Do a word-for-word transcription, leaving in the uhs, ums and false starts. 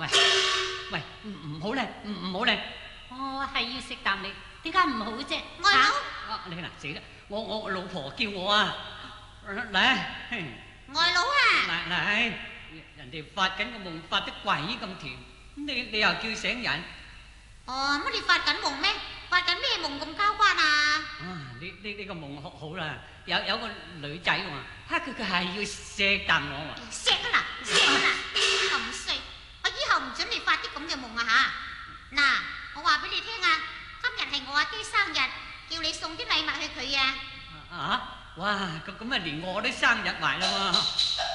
喂喂，唔唔好嚟，唔唔好嚟！我係要食啖你，點解唔好啫？ 外佬， 啊你嗱死啦！我我老婆叫我啊，嚟， 外佬啊！ 嚟嚟，人哋發緊個夢，發得鬼咁甜，你你又叫醒人？ 哦，乜你發緊夢咩？發緊咩夢咁交關啊？ 啊，呢呢呢個夢好好啦，有有個女仔喎，嚇佢佢係要錫啖我喎。 錫啊嗱，錫啊嗱，咁衰！我以後唔准你發啲咁嘅夢啊嚇！嗱，我話俾你聽啊，今日係我阿爹生日，叫你送啲禮物去佢啊！ 啊！哇！咁咁啊，連我都生日埋啦喎！